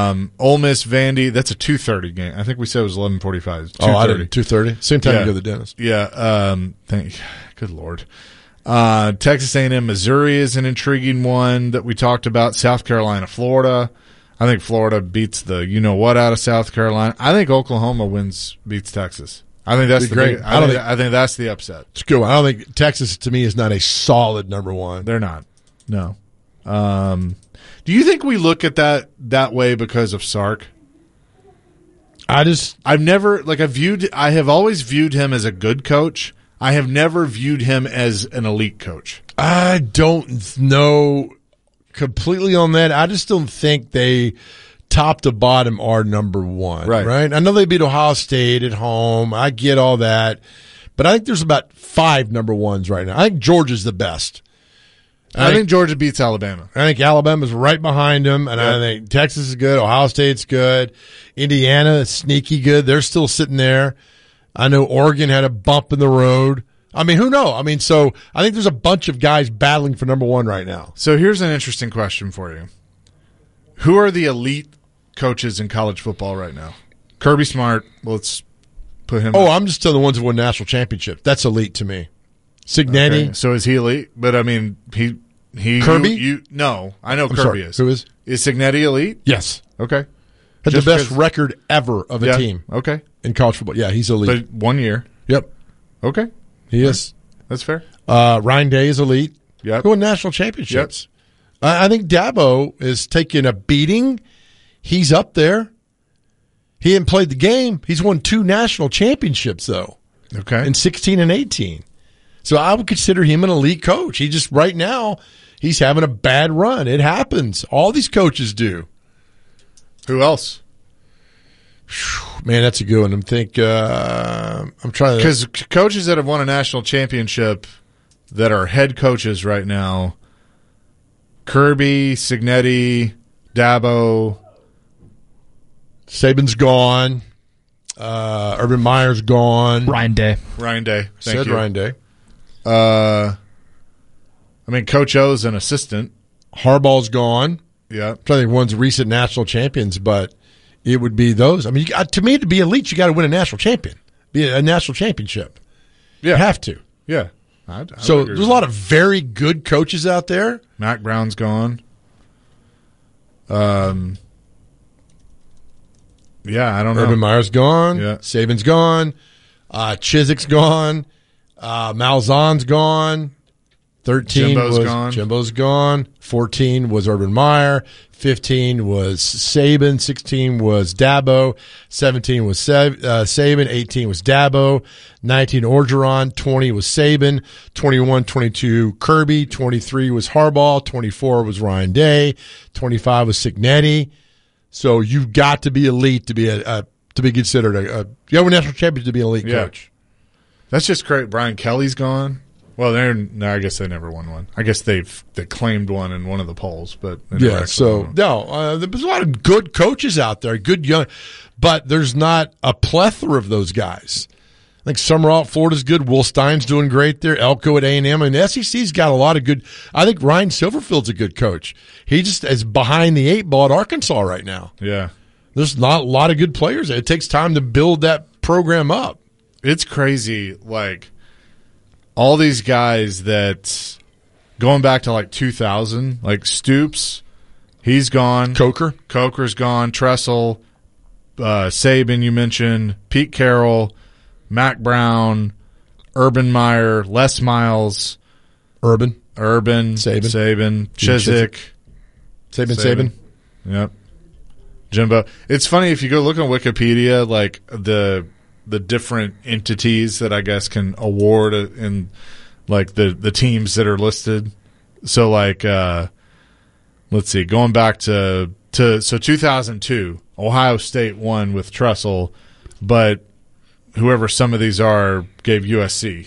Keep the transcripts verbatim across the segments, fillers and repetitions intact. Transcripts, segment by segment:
Um, Ole Miss, Vandy, that's a two thirty game. I think we said it was eleven forty-five. Oh, I didn't. two thirty? Same time yeah. you go to the dentist. Yeah. Um, thank, good Lord. Uh, Texas A and M, Missouri is an intriguing one that we talked about. South Carolina, Florida. I think Florida beats the you-know-what out of South Carolina. I think Oklahoma wins, beats Texas. I think that's the great. big, I I, don't think, think- I think that's the upset. It's a good one. I don't think Texas, to me, is not a solid number one. They're not. No. Um, do you think we look at that that way because of Sark? I just I've never like I viewed I have always viewed him as a good coach. I have never viewed him as an elite coach. I don't know completely on that. I just don't think they top to bottom are number one. Right. Right. I know they beat Ohio State at home. I get all that. But I think there's about five number ones right now. I think Georgia's the best. I, I think, think Georgia beats Alabama. I think Alabama's right behind them, and yeah. I think Texas is good. Ohio State's good. Indiana is sneaky good. They're still sitting there. I know Oregon had a bump in the road. I mean, who knows? I mean, so I think there's a bunch of guys battling for number one right now. So here's an interesting question for you. Who are the elite coaches in college football right now? Kirby Smart, let's put him Oh, up. I'm just telling the ones who won national championships. That's elite to me. Signetti. Okay. So is he elite? But I mean, he he Kirby? You, you no, I know I'm Kirby sorry, is. who is? Is Signetti elite? Yes. Okay. Had Just the best because- record ever of a yeah. team Okay. in college football. Yeah, he's elite. But one year. Yep. Okay. He is. That's fair. Uh, Ryan Day is elite. Yep. Who won national championships. I, I think Dabo is taking a beating. He's up there. He hadn't played the game. He's won two national championships, though, Okay. in sixteen and eighteen. So I would consider him an elite coach. He just, right now, he's having a bad run. It happens. All these coaches do. Who else? Man, that's a good one. I'm think. Uh, I'm trying to. Because coaches that have won a national championship that are head coaches right now, Kirby, Signetti, Dabo. Saban's gone. Uh, Urban Meyer's gone. Ryan Day. Ryan Day. Thank Said you. Ryan Day. Uh, I mean, Coach O's an assistant. Harbaugh's gone. Yeah. I'm trying to think one's recent national champions, but it would be those. I mean, you, to me, to be elite, you got to win a national champion, be a, a national championship. Yeah. You have to. Yeah. I, I So there's a lot of very good coaches out there. Mac Brown's gone. Um. Yeah, I don't know. Urban Meyer's gone. Yeah. Saban's gone. Uh, Chiswick's gone. Uh, Malzahn's gone. Thirteen Jimbo's was gone. Jimbo's gone. Fourteen was Urban Meyer. Fifteen was Saban. Sixteen was Dabo. Seventeen was Sab- uh, Saban. Eighteen was Dabo. Nineteen Orgeron. Twenty was Saban. Twenty-one, twenty-two Kirby. Twenty-three was Harbaugh. Twenty-four was Ryan Day. Twenty-five was Signetti. So you've got to be elite to be a, a to be considered a, a you have a national champion to be an elite Yeah. coach. That's just great. Brian Kelly's gone. Well, they're no, I guess they never won one. I guess they've they claimed one in one of the polls, but they never Yeah. actually So won one. no, uh, there's a lot of good coaches out there, good young, but there's not a plethora of those guys. I think Summerall at Florida's good. Will Stein's doing great there. Elko at A and M. I mean, the S E C's got a lot of good. I think Ryan Silverfield's a good coach. He just is behind the eight ball at Arkansas right now. Yeah. There's not a lot of good players. It takes time to build that program up. It's crazy, like all these guys that going back to like two thousand, like Stoops, he's gone. Coker. Coker's gone. Tressel, uh, Saban, you mentioned, Pete Carroll, Mac Brown, Urban Meyer, Les Miles, Urban. Urban, Saban. Saban, Chiswick, Saban, Saban. Yep. Jimbo. It's funny if you go look on Wikipedia, like the the different entities that I guess can award in like the the teams that are listed. So like uh, let's see, going back to to so two thousand two, Ohio State won with Tressel, but whoever some of these are gave U S C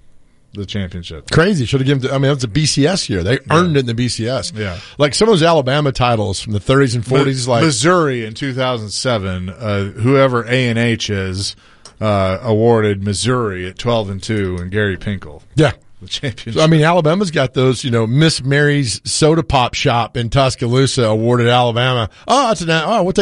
the championship. Crazy. Should have given. To, I mean, it was a B C S year. They earned it in the B C S. Yeah. Like some of those Alabama titles from the thirties and forties. Mi- Like Missouri in two thousand seven, uh, whoever A and H is uh, awarded Missouri at twelve and two, and Gary Pinkel yeah. the championship. I mean, Alabama's got those. You know, Miss Mary's Soda Pop Shop in Tuscaloosa awarded Alabama. Oh, that's an. Oh, we'll take